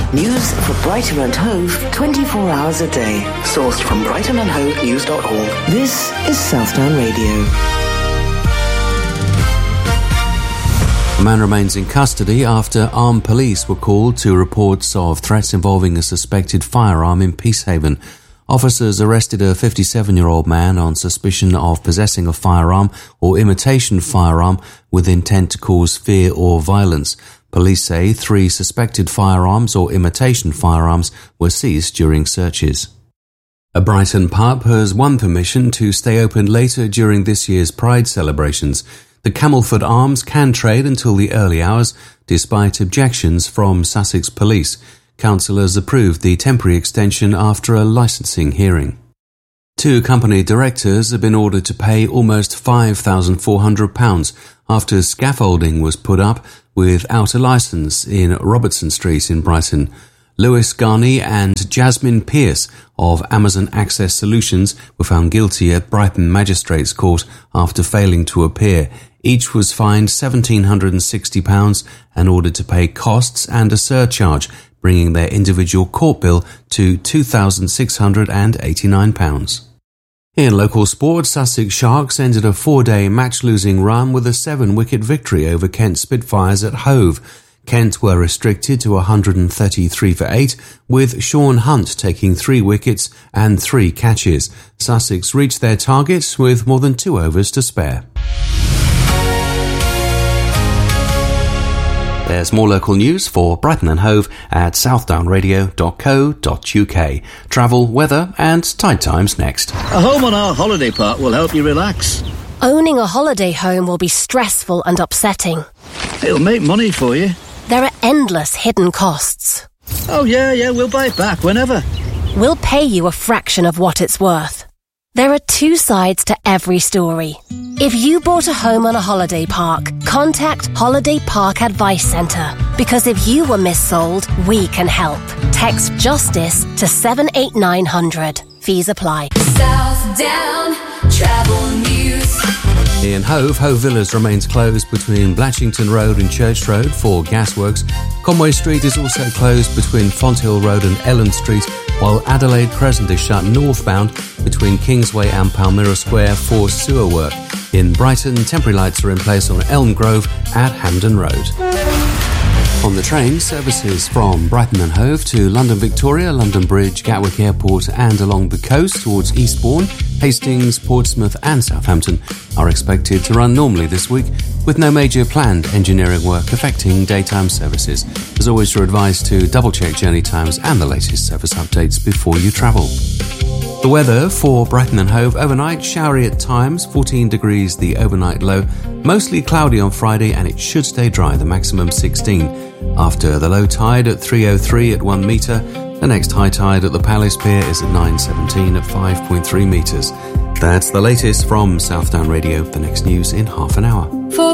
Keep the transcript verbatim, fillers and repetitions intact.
News for Brighton and Hove twenty-four hours a day. Sourced from brighton and hove news dot org. This is Southdown Radio. A man remains in custody after armed police were called to reports of threats involving a suspected firearm in Peacehaven. Officers arrested a fifty-seven-year-old man on suspicion of possessing a firearm or imitation firearm with intent to cause fear or violence. Police say three suspected firearms or imitation firearms were seized during searches. A Brighton pub has won permission to stay open later during this year's Pride celebrations. The Camelford Arms can trade until the early hours, despite objections from Sussex Police. Councillors approved the temporary extension after a licensing hearing. Two company directors have been ordered to pay almost five thousand four hundred pounds after scaffolding was put up without a licence in Robertson Street in Brighton. Lewis Garney and Jasmine Pierce of Amazon Access Solutions were found guilty at Brighton Magistrates Court after failing to appear. Each was fined one thousand seven hundred sixty pounds and ordered to pay costs and a surcharge, bringing their individual court bill to two thousand six hundred eighty-nine pounds. In local sport, Sussex Sharks ended a four-day match-losing run with a seven-wicket victory over Kent Spitfires at Hove. Kent were restricted to one hundred thirty-three for eight, with Sean Hunt taking three wickets and three catches. Sussex reached their targets with more than two overs to spare. There's more local news for Brighton and Hove at southdown radio dot co dot uk. Travel, weather and tide times next. A home on our holiday park will help you relax. Owning a holiday home will be stressful and upsetting. It'll make money for you. There are endless hidden costs. Oh yeah, yeah, we'll buy it back whenever. We'll pay you a fraction of what it's worth. There are two sides to every story. If you bought a home on a holiday park, contact Holiday Park Advice Centre. Because if you were missold, we can help. Text JUSTICE to seven eight nine hundred. Fees apply. Southdown Travel News. In Hove, Hove Villas remains closed between Blatchington Road and Church Road for gasworks. Conway Street is also closed between Fonthill Road and Ellen Street, while Adelaide Crescent is shut northbound between Kingsway and Palmyra Square for sewer work. In Brighton, temporary lights are in place on Elm Grove at Hampden Road. On the train, services from Brighton and Hove to London Victoria, London Bridge, Gatwick Airport and along the coast towards Eastbourne, Hastings, Portsmouth and Southampton are expected to run normally this week, with no major planned engineering work affecting daytime services. As always, you're advised to double-check journey times and the latest service updates before you travel. The weather for Brighton and Hove overnight, showery at times, fourteen degrees the overnight low, mostly cloudy on Friday and it should stay dry, the maximum sixteen. After the low tide at three oh three at one metre, the next high tide at the Palace Pier is at nine seventeen at five point three metres. That's the latest from Southdown Radio. The next news in half an hour.